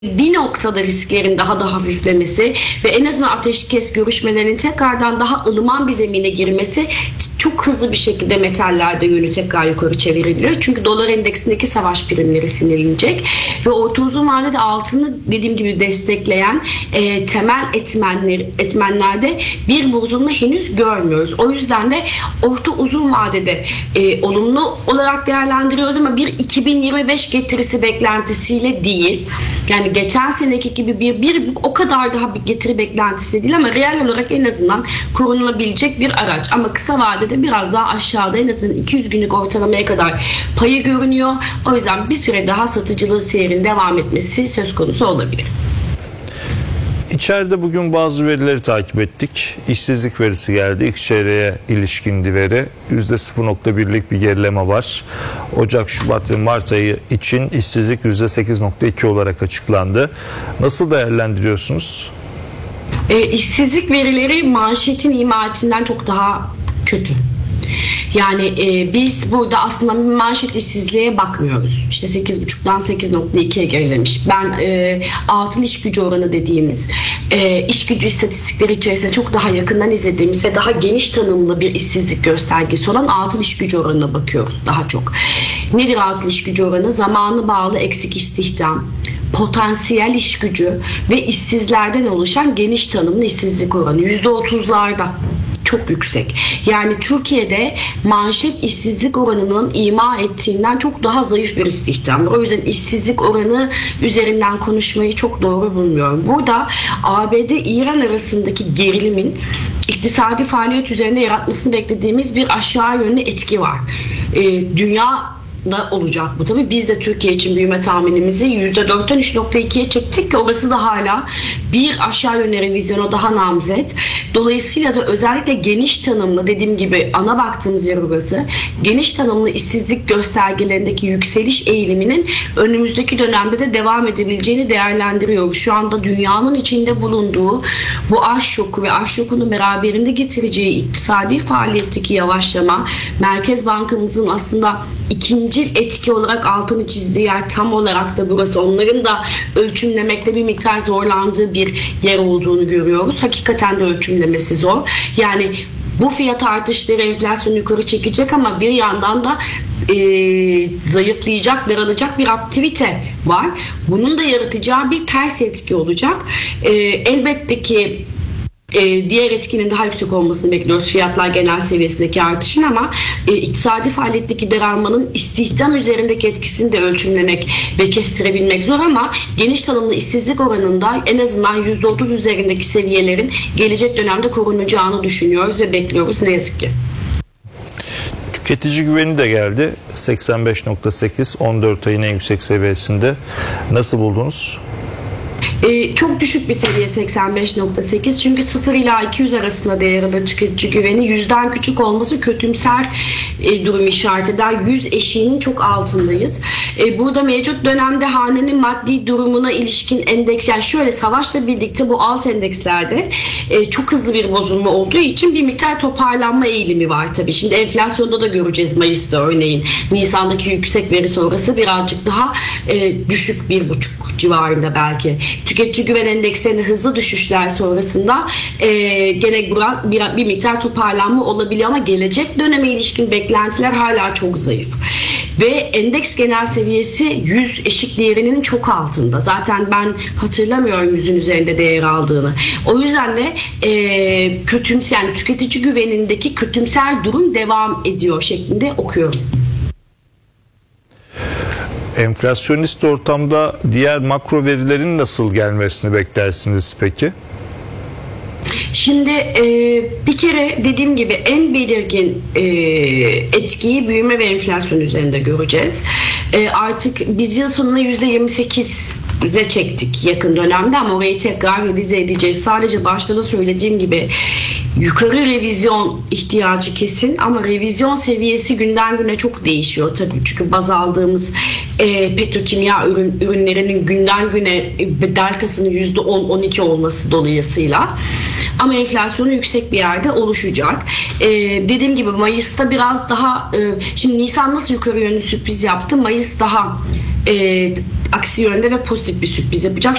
bir noktada risklerin daha da hafiflemesi ve en azından ateşkes görüşmelerinin tekrardan daha ılıman bir zemine girmesi çok hızlı bir şekilde metallerde yönü tekrar yukarı çevirebilir. Çünkü dolar endeksindeki savaş primleri sinirlenecek ve orta uzun vadede altını dediğim gibi destekleyen temel etmenlerde bir bozulma henüz görmüyoruz. O yüzden de orta uzun vadede olumlu olarak değerlendiriyoruz ama bir 2025 getirisi beklentisiyle değil. Yani geçen seneki gibi bir o kadar daha bir getiri beklentisi değil ama reel olarak en azından korunulabilecek bir araç. Ama kısa vadede biraz daha aşağıda en azından 200 günlük ortalamaya kadar payı görünüyor. O yüzden bir süre daha satıcılığı seyrin devam etmesi söz konusu olabilir. İçeride bugün bazı verileri takip ettik. İşsizlik verisi geldi. İlk çeyreğe ilişkin veri. %0.1'lik bir gerileme var. Ocak, Şubat ve Mart ayı için işsizlik %8.2 olarak açıklandı. Nasıl değerlendiriyorsunuz? İşsizlik verileri manşetin imatinden çok daha kötü. Yani biz burada aslında manşet işsizliğe bakmıyoruz. İşte 8.5'dan 8.2'ye gerilemiş. Ben altın iş gücü oranı dediğimiz iş gücü istatistikleri içerisinde çok daha yakından izlediğimiz ve daha geniş tanımlı bir işsizlik göstergesi olan altın iş gücü oranına bakıyoruz daha çok. Nedir altın iş gücü oranı? Zamanı bağlı eksik istihdam, potansiyel iş gücü ve işsizlerden oluşan geniş tanımlı işsizlik oranı %30'larda. Çok yüksek. Yani Türkiye'de manşet işsizlik oranının ima ettiğinden çok daha zayıf bir istihdam. O yüzden işsizlik oranı üzerinden konuşmayı çok doğru bulmuyorum. Burada ABD-İran arasındaki gerilimin iktisadi faaliyet üzerinde yaratmasını beklediğimiz bir aşağı yönlü etki var. Dünya da olacak bu tabii. Biz de Türkiye için büyüme tahminimizi %4'ten 3.2'ye çektik ki orası da hala bir aşağı yönlü revizyona daha namzet. Dolayısıyla da özellikle geniş tanımlı dediğim gibi ana baktığımız yer orası. Geniş tanımlı işsizlik göstergelerindeki yükseliş eğiliminin önümüzdeki dönemde de devam edebileceğini değerlendiriyoruz. Şu anda dünyanın içinde bulunduğu bu aş şoku ve aş şokunun beraberinde getireceği iktisadi faaliyetteki yavaşlama, Merkez Bankamızın aslında ikinci etki olarak altını çizdiği yer tam olarak da burası. Onların da ölçümlemekte bir miktar zorlandığı bir yer olduğunu görüyoruz. Hakikaten de ölçümlemesi zor. Yani bu fiyat artışları enflasyonu yukarı çekecek ama bir yandan da zayıflayacak, daralacak bir aktivite var. Bunun da yaratacağı bir ters etki olacak. Elbette ki diğer etkinin daha yüksek olmasını bekliyoruz fiyatlar genel seviyesindeki artışın ama iktisadi faaliyetteki daralmanın istihdam üzerindeki etkisini de ölçümlemek ve kestirebilmek zor ama geniş tanımlı işsizlik oranında en azından %30 üzerindeki seviyelerin gelecek dönemde korunacağını düşünüyoruz ve bekliyoruz ne yazık ki. Tüketici güveni de geldi. 85.8, 14 ayın en yüksek seviyesinde. Nasıl buldunuz? Çok düşük bir seviye 85.8 çünkü 0 ila 200 arasında değer alır tüketici güveni. 100'den küçük olması kötümser durum işaret eder. 100 eşiğinin çok altındayız. Burada mevcut dönemde hanenin maddi durumuna ilişkin endeks, yani şöyle savaşla birlikte bu alt endekslerde çok hızlı bir bozulma olduğu için bir miktar toparlanma eğilimi var tabii. Şimdi enflasyonda da göreceğiz Mayıs'ta örneğin. Nisan'daki yüksek veri sonrası birazcık daha düşük 1,5 civarında belki. Tüketici güven endekslerinde hızlı düşüşler sonrasında gene bir miktar toparlanma olabiliyor ama gelecek döneme ilişkin beklentiler hala çok zayıf. Ve endeks genel seviyesi 100 eşik değerinin çok altında. Zaten ben hatırlamıyorum 100'ün üzerinde değer aldığını. O yüzden de yani tüketici güvenindeki kötümser durum devam ediyor şeklinde okuyorum. Enflasyonist ortamda diğer makro verilerin nasıl gelmesini beklersiniz peki? Şimdi bir kere dediğim gibi en belirgin etkiyi büyüme ve enflasyon üzerinde göreceğiz. Artık biz yıl sonuna %28'e çektik yakın dönemde ama orayı tekrar revize edeceğiz. Sadece başta da söylediğim gibi yukarı revizyon ihtiyacı kesin ama revizyon seviyesi günden güne çok değişiyor tabii. Çünkü baz aldığımız petrokimya ürünlerinin günden güne deltasının %10-12 olması dolayısıyla. Ama enflasyonu yüksek bir yerde oluşacak. Dediğim gibi Mayıs'ta biraz daha şimdi Nisan nasıl yukarı yönlü sürpriz yaptı? Mayıs daha aksi yönde ve pozitif bir sürpriz yapacak.